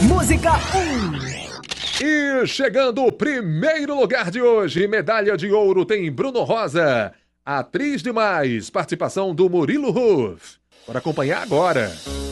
Música 1. E chegando o primeiro lugar de hoje, medalha de ouro tem Bruno Rosa, Atriz Demais, participação do Murilo Huff. Bora acompanhar agora.